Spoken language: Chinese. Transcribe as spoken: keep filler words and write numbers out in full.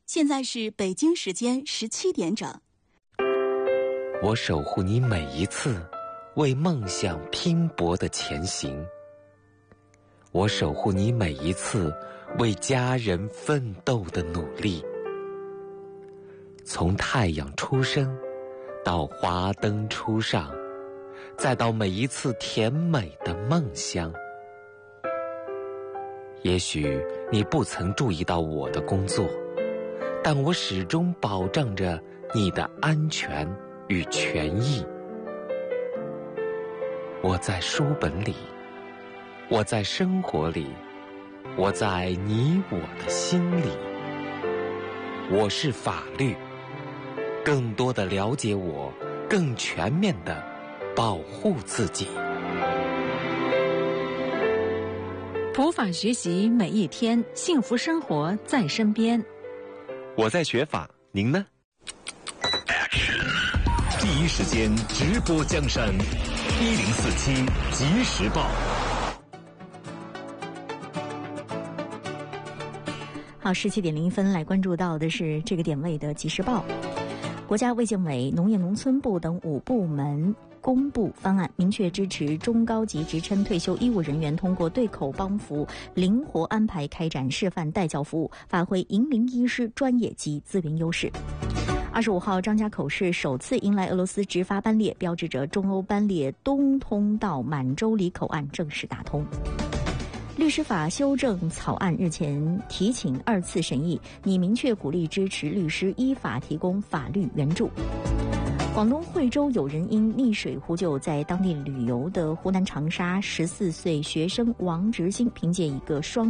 现在是北京时间十七点整。 我守护你每一次为梦想拼搏的前行，我守护你每一次为家人奋斗的努力。从太阳出生到华灯初上，再到每一次甜美的梦乡。也许你不曾注意到我的工作，但我始终保障着你的安全与权益。我在书本里，我在生活里，我在你我的心里。我是法律，更多的了解我，更全面的保护自己。 普法学习每一天，幸福生活在身边。 我在学法，您呢？ 第一时间直播江山，一零四七即时报。 好，十七点零分，来关注到的是这个点位的即时报。国家卫健委、农业农村部等五部门公布方案，明确支持中高级职称退休医务人员通过对口帮扶灵活安排开展示范带教服务，发挥引领医师专业及资源优势。二十五号，张家口市首次迎来俄罗斯直发班列，标志着中欧班列东通道满洲里口岸正式打通。律师法修正草案日前提请二次审议，拟明确鼓励支持律师依法提供法律援助。广东惠州有人因溺水呼救在当地旅游的湖南长沙十四岁学生王直兴，凭借一个双